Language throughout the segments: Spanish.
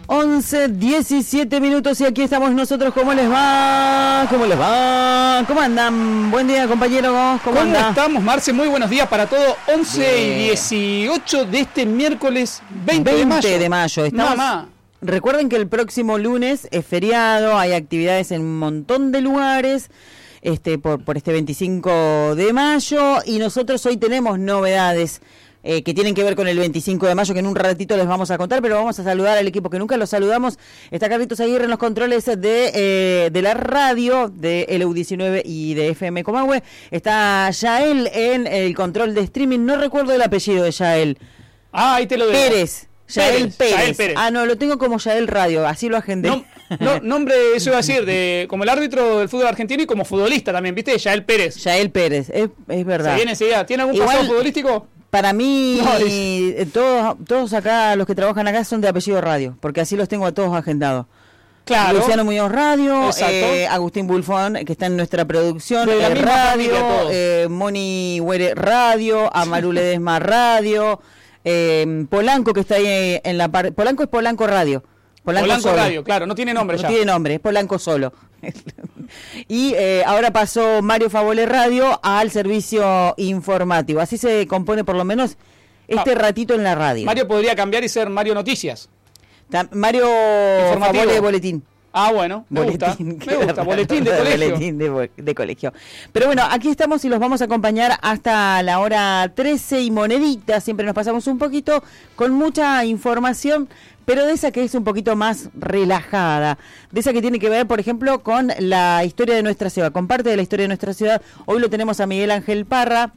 11:17 minutos y aquí estamos nosotros. ¿Cómo les va? ¿Cómo les va? ¿Cómo andan? Buen día, compañeros. ¿Cómo estamos, Marce? Muy buenos días para todos. 11:18 de este miércoles 20 de mayo. Estamos... Recuerden que el próximo lunes es feriado, hay actividades en un montón de lugares por este 25 de mayo y nosotros hoy tenemos novedades que tienen que ver con el 25 de mayo, que en un ratito les vamos a contar, pero vamos a saludar al equipo que nunca los saludamos. Está Carlitos Aguirre en los controles de la radio, de LU19 y de FM Comahue. Está Yael en el control de streaming, no recuerdo el apellido de Yael. Ahí te lo dejo. Yael Pérez. Ah, no, lo tengo como Yael Radio, así lo agendé. Nombre, eso iba a decir, como el árbitro del fútbol argentino y como futbolista también, ¿viste? Yael Pérez. Yael Pérez, es verdad. Se viene enseguida. ¿Tiene algún pasado futbolístico? Para mí, todos acá, los que trabajan acá, son de apellido Radio, porque así los tengo a todos agendados. Claro. Luciano Muñoz Radio, Agustín Bulfón, que está en nuestra producción, Radio, Moni Huere Radio, Amaru Ledesma Radio, Polanco, que está ahí en la parte... Polanco es Polanco Radio. Polanco Radio, claro, no tiene nombre ya. No tiene nombre, es Polanco solo. Y ahora pasó Mario Favole Radio al servicio informativo. Así se compone por lo menos ratito en la radio. Mario podría cambiar y ser Mario Noticias. Mario Favole Boletín. Ah, bueno, me gusta, boletín de colegio. Boletín de colegio. Pero bueno, aquí estamos y los vamos a acompañar hasta la hora 13 y monedita. Siempre nos pasamos un poquito con mucha información, pero de esa que es un poquito más relajada. De esa que tiene que ver, por ejemplo, con la historia de nuestra ciudad, con parte de la historia de nuestra ciudad. Hoy lo tenemos a Miguel Ángel Parra.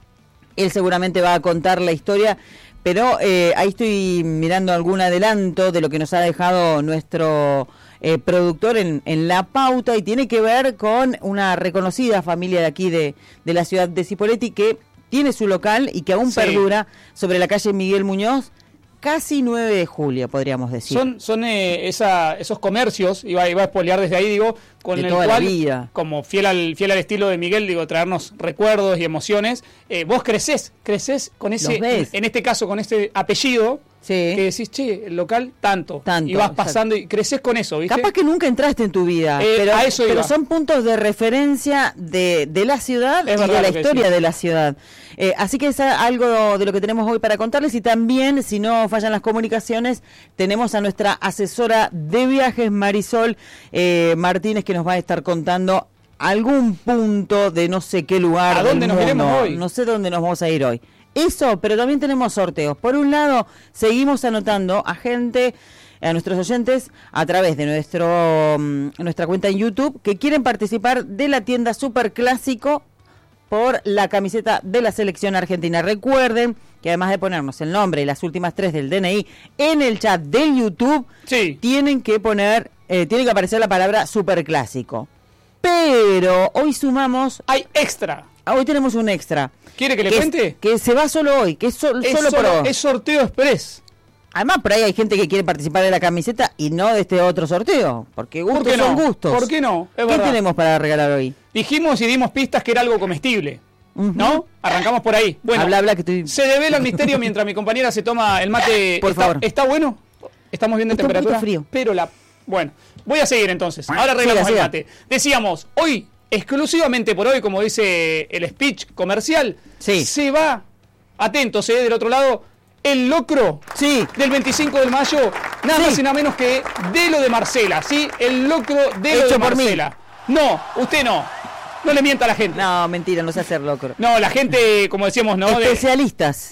Él seguramente va a contar la historia, pero ahí estoy mirando algún adelanto de lo que nos ha dejado nuestro... productor en la pauta, y tiene que ver con una reconocida familia de aquí de la ciudad de Cipolletti que tiene su local y que aún perdura sobre la calle Miguel Muñoz, casi 9 de julio, podríamos decir. Son esos comercios, iba a spoilear desde ahí, digo, con de el toda cual, la vida. Como fiel al estilo de Miguel, digo, traernos recuerdos y emociones. Vos crecés con ese, en este caso, con ese apellido. Sí. Que decís, che, el local, tanto. Y vas pasando y creces con eso, ¿viste? Capaz que nunca entraste en tu vida, pero son puntos de referencia de la ciudad y de la historia de la ciudad. Así que es algo de lo que tenemos hoy para contarles. Y también, si no fallan las comunicaciones, tenemos a nuestra asesora de viajes, Marisol Martínez, que nos va a estar contando algún punto de no sé qué lugar. ¿A dónde nos iremos hoy? No sé dónde nos vamos a ir hoy. Eso, pero también tenemos sorteos. Por un lado, seguimos anotando a nuestros oyentes, a través de nuestra cuenta en YouTube, que quieren participar de la tienda Super Clásico por la camiseta de la selección argentina. Recuerden que además de ponernos el nombre y las últimas 3 del DNI en el chat del YouTube, tienen que aparecer la palabra Super Clásico. Pero hoy sumamos... ¡Hay extra! Hoy tenemos un extra. ¿Quiere que le cuente? Que se va solo hoy, que es solo pro. Es sorteo express. Además, por ahí hay gente que quiere participar de la camiseta y no de este otro sorteo. Porque gustos son gustos. ¿Por qué no? ¿Qué tenemos para regalar hoy? Dijimos y dimos pistas que era algo comestible. ¿No? Arrancamos por ahí. Bueno, habla que estoy... se devela el misterio mientras mi compañera se toma el mate. Por favor. ¿Está bueno? ¿Estamos bien de temperatura? Un poquito frío. Pero bueno, voy a seguir entonces. Ahora arreglamos el mate. Decíamos, hoy... exclusivamente por hoy, como dice el speech comercial, se va, atentos, del otro lado, el locro del 25 de mayo, nada más y nada menos que de lo de Marcela, ¿sí? El locro de lo de Marcela. No, usted no le mienta a la gente. No, mentira, no sé hacer locro. No, la gente, como decíamos, ¿no? Especialistas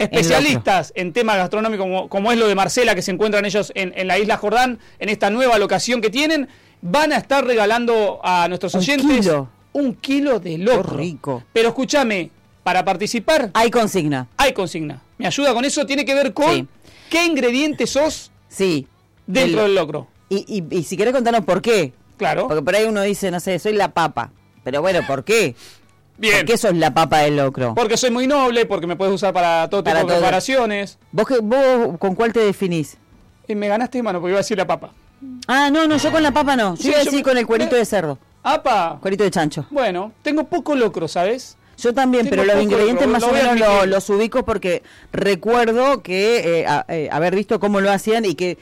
en temas gastronómicos, como es lo de Marcela, que se encuentran ellos en la isla Jordán, en esta nueva locación que tienen, van a estar regalando a nuestros oyentes... un kilo de locro. Rico. Pero escúchame, para participar... Hay consigna. ¿Me ayuda con eso? Tiene que ver con qué ingredientes sos dentro del locro. Y si querés contarnos por qué. Claro. Porque por ahí uno dice, no sé, soy la papa. Pero bueno, ¿por qué? Bien. ¿Por qué sos la papa del locro? Porque soy muy noble, porque me puedes usar para todo tipo de preparaciones. ¿Vos con cuál te definís? Me ganaste, mano, porque iba a decir la papa. Ah, no, yo con la papa no. Yo iba a decir con el cuerito de cerdo. ¡Apa! Cuerito de chancho. Bueno, tengo poco locro, ¿sabes? Yo también, pero los ingredientes más o menos los ubico porque recuerdo que haber visto cómo lo hacían y que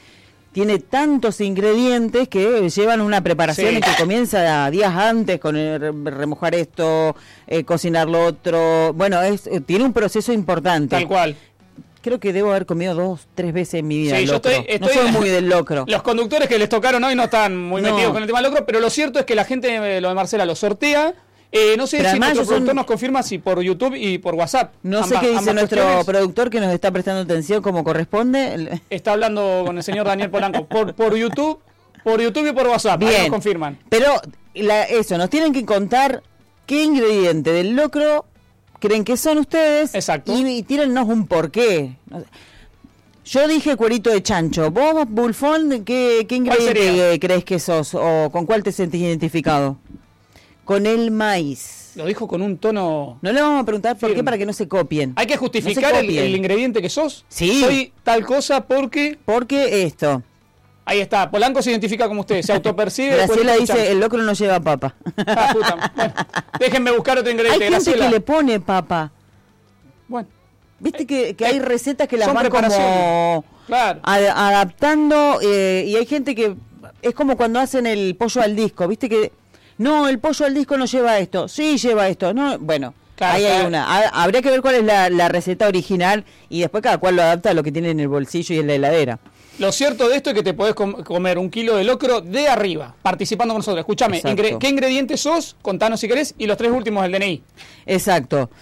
tiene tantos ingredientes que llevan una preparación que comienza días antes con remojar esto, cocinar lo otro. Bueno, tiene un proceso importante. Tal cual. Creo que debo haber comido 2, 3 veces en mi vida locro. Yo no soy muy del locro. Los conductores que les tocaron hoy no están muy metidos con el tema del locro, pero lo cierto es que la gente, lo de Marcela, lo sortea. No sé si nuestro productor nos confirma si por YouTube y por WhatsApp. No sé qué dice nuestro productor que nos está prestando atención como corresponde. Está hablando con el señor Daniel Polanco por YouTube y por WhatsApp. Bien, ahí nos confirman. Pero eso, nos tienen que contar qué ingrediente del locro creen que son ustedes. Exacto. Y tírennos un porqué. Yo dije cuerito de chancho. Vos, Bulfón, ¿qué ingrediente crees que sos? ¿O con cuál te sentís identificado? Con el maíz. Lo dijo con un tono... No le vamos a preguntar por qué para que no se copien. ¿Hay que justificar el ingrediente que sos? Sí. Soy tal cosa porque... Porque esto. Ahí está. Polanco se identifica como usted. Se autopercibe. Graciela dice, el locro no lleva papa. Ah, puta. Bueno, déjenme buscar otro ingrediente. Hay gente Graciela. que le pone papa. Bueno. Viste que hay recetas que las van como... Claro. Adaptando. Y hay gente que... Es como cuando hacen el pollo al disco. Viste que... No, el pollo al disco no lleva esto. Sí, lleva esto. No, bueno, claro, ahí hay una. Habría que ver cuál es la receta original y después cada cual lo adapta a lo que tiene en el bolsillo y en la heladera. Lo cierto de esto es que te podés comer 1 kilo de locro de arriba, participando con nosotros. Escúchame, ¿qué ingredientes sos? Contanos si querés. Y los 3 últimos del DNI. Exacto.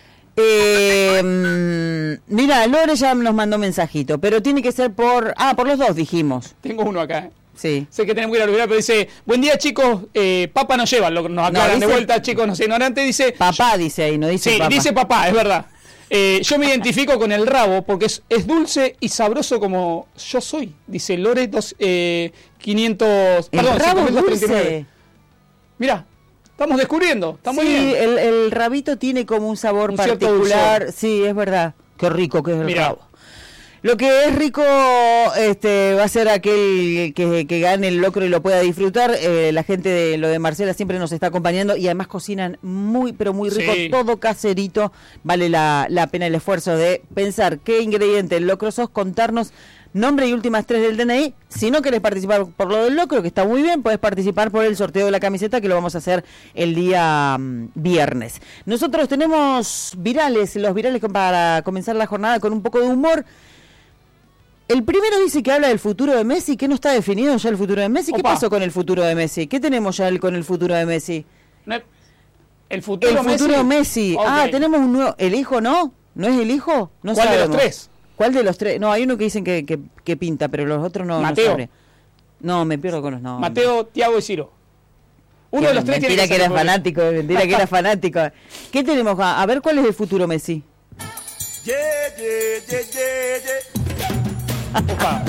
Mira, Lore ya nos mandó mensajito, pero tiene que ser por los 2 dijimos. Tengo uno acá, Sí. Sé que tenemos que ir a olvidar, pero dice, buen día chicos, papá no lleva, nos aclaran de vuelta, chicos, no sé, ignorante, dice... Papá dice ahí, no dice papá. Sí, dice papá, es verdad. Yo me identifico con el rabo porque es dulce y sabroso como yo soy, dice Lore 500... Perdón, el rabo dulce. Mirá, estamos descubriendo, está muy bien. Sí, el rabito tiene como un sabor particular, sí, es verdad. Qué rico que es el rabo. Lo que es rico va a ser aquel que gane el locro y lo pueda disfrutar. La gente de lo de Marcela siempre nos está acompañando y además cocinan muy, pero muy rico. Sí. Todo caserito. Vale la pena el esfuerzo de pensar qué ingrediente el locro sos, contarnos nombre y últimas 3 del DNI. Si no querés participar por lo del locro, que está muy bien, podés participar por el sorteo de la camiseta que lo vamos a hacer el día viernes. Nosotros tenemos los virales para comenzar la jornada con un poco de humor. El primero dice que habla del futuro de Messi, que no está definido ya el futuro de Messi. ¿Qué pasó con el futuro de Messi? ¿Qué tenemos ya con el futuro de Messi? El futuro Messi. Okay. Tenemos un nuevo... ¿El hijo no? ¿No es el hijo? No ¿Cuál sabemos. De los 3? ¿Cuál de los 3? No, hay uno que dicen que pinta, pero los otros no. Mateo. No, me pierdo con los nombres. Mateo, Tiago y Ciro. Uno de los 3 tiene que era fanático, mentira que era fanático. ¿Qué tenemos? A ver cuál es el futuro Messi. Opa.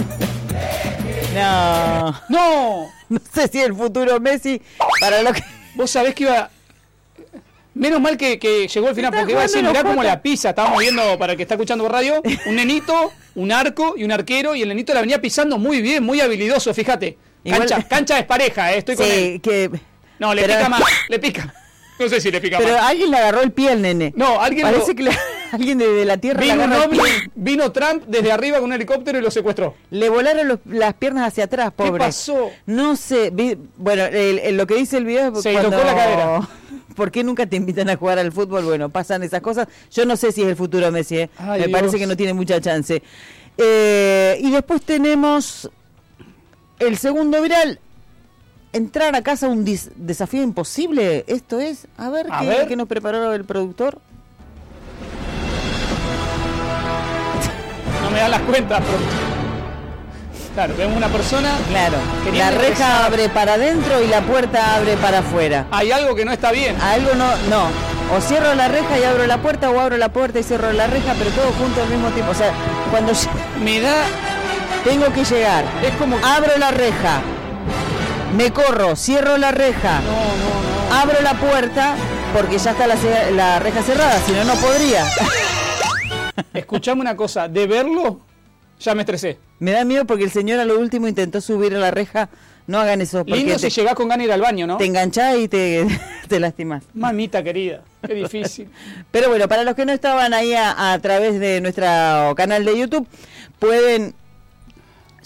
No sé si el futuro Messi para lo que... Vos sabés que iba... Menos mal que llegó al final, porque iba a decir, mirá como la pisa. Estábamos viendo, para el que está escuchando por radio, un nenito, un arco y un arquero, y el nenito la venía pisando muy bien, muy habilidoso, fíjate. Cancha es pareja, estoy con él. No, pica más, le pica. No sé si le pica más. Pero alguien le agarró el pie al nene. No, Parece que alguien de la tierra le agarró el pie. Vino Trump desde arriba con un helicóptero y lo secuestró. Le volaron las piernas hacia atrás, pobre. ¿Qué pasó? No sé. Bueno, lo que dice el video es se tocó la cadera. ¿Por qué nunca te invitan a jugar al fútbol? Bueno, pasan esas cosas. Yo no sé si es el futuro Messi. Me parece que no tiene mucha chance. Y después tenemos el segundo viral. Entrar a casa un desafío imposible. Esto es, a ver qué nos preparó el productor. No me dan las cuentas, pero... Claro, vemos una persona... Claro, la reja abre para adentro y la puerta abre para afuera. Hay algo que no está bien. Algo no. O cierro la reja y abro la puerta, o abro la puerta y cierro la reja, pero todo junto al mismo tiempo. O sea, cuando tengo que llegar. Es como... Abro la reja. Me corro, cierro la reja, abro la puerta, porque ya está la reja cerrada, si no, no podría. Escuchame una cosa, de verlo, ya me estresé. Me da miedo porque el señor a lo último intentó subir a la reja, no hagan eso. Lindo si llegás con ganas de ir al baño, ¿no? Te enganchás y te lastimás. Mamita querida, qué difícil. Pero bueno, para los que no estaban ahí a través de nuestro canal de YouTube, pueden...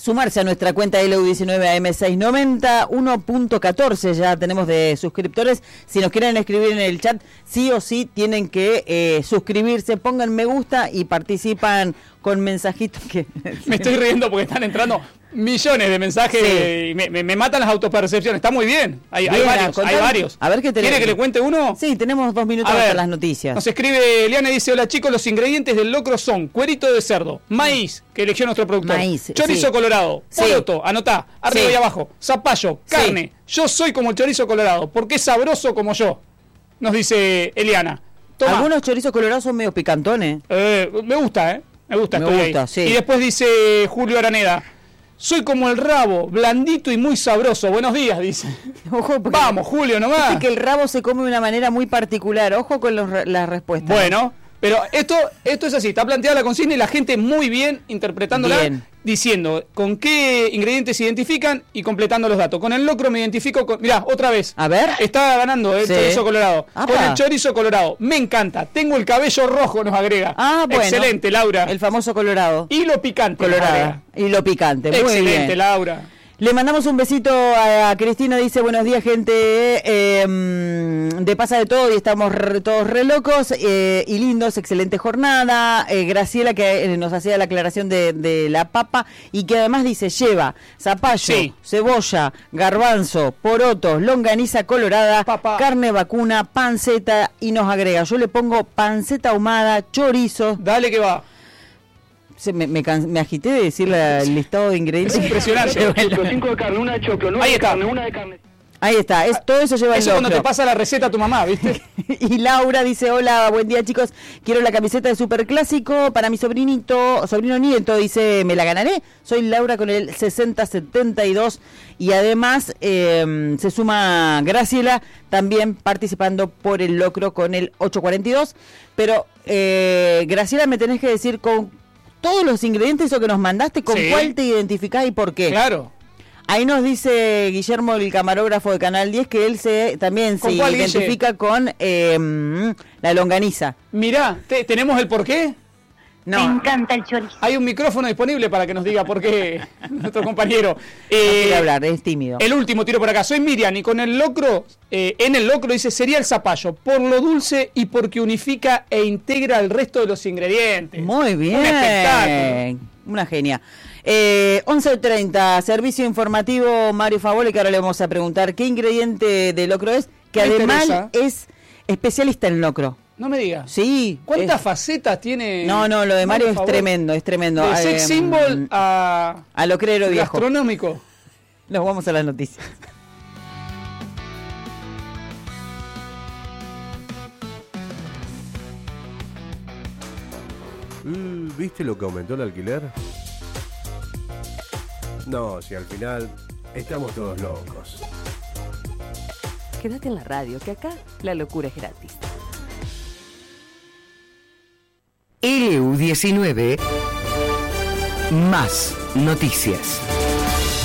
sumarse a nuestra cuenta LU19AM690, 1.14 ya tenemos de suscriptores. Si nos quieren escribir en el chat, sí o sí tienen que suscribirse, pongan me gusta y participan con mensajitos que... Me estoy riendo porque están entrando millones de mensajes y me matan las autopercepciones. Está muy bien. Hay varios. A ver qué tenemos. ¿Quiere que le cuente uno? Sí, tenemos 2 minutos hasta las noticias. Nos escribe Eliana y dice: hola chicos, los ingredientes del locro son cuerito de cerdo, maíz, que eligió nuestro productor, chorizo colorado, poroto, anotá, arriba y abajo, zapallo, carne. Yo soy como el chorizo colorado, porque es sabroso como yo, nos dice Eliana. Toma. Algunos chorizos colorados son medio picantones. Me gusta, Me gusta, sí. Y después dice Julio Araneda: soy como el rabo, blandito y muy sabroso. Buenos días, dice. Ojo, vamos, Julio, nomás. Dice que el rabo se come de una manera muy particular. Ojo con las respuestas. Bueno, pero esto es así. Está planteada la consigna y la gente muy bien interpretándola, diciendo con qué ingredientes se identifican y completando los datos. Con el locro me identifico con... Mirá, otra vez. A ver. Está ganando el chorizo colorado. Apa. Con el chorizo colorado. Me encanta. Tengo el cabello rojo, nos agrega. Bueno. Excelente, Laura. El famoso colorado. Y lo picante. Colorado. Y lo picante. Muy excelente, bien. Laura. Le mandamos un besito a Cristina, dice: buenos días gente, de pasa de todo y estamos todos re locos y lindos, excelente jornada. Graciela, que nos hacía la aclaración de la papa y que además dice: lleva zapallo, cebolla, garbanzo, porotos, longaniza colorada, carne vacuna, panceta, y nos agrega, yo le pongo panceta ahumada, chorizo. Dale que va. Me agité de decir el listado de ingredientes. Es impresionante. 5 de carne, una de choclo, 9 de carne, una de carne. Ahí está, todo eso lleva el locro. Eso cuando te pasa la receta a tu mamá, ¿viste? Y Laura dice: hola, buen día chicos, quiero la camiseta de Superclásico para mi sobrino nieto, dice: me la ganaré. Soy Laura con el 6072 y además se suma Graciela también participando por el locro con el 842. Pero Graciela, me tenés que decir con todos los ingredientes o que nos mandaste, con cuál te identificás y por qué. Claro. Ahí nos dice Guillermo, el camarógrafo de Canal 10, que él también se identifica con la longaniza. Mirá, ¿tenemos el por qué? No. Me encanta el chorizo. Hay un micrófono disponible para que nos diga por qué nuestro compañero. No quiere hablar, es tímido. El último tiro por acá. Soy Miriam y con el locro, en el locro dice: sería el zapallo, por lo dulce y porque unifica e integra el resto de los ingredientes. Muy bien. Un espectáculo. Una genia. 11:30, servicio informativo Mario Favole, que ahora le vamos a preguntar qué ingrediente de locro es, que además es especialista en locro. No me digas. Sí. ¿Cuántas facetas tiene? No, lo de Mario es tremendo, es tremendo. De sex symbol a locrero viejo. Gastronómico. Nos vamos a las noticias. ¿Viste lo que aumentó el alquiler? No, si al final estamos todos locos. Quédate en la radio, que acá la locura es gratis. LU19 más noticias.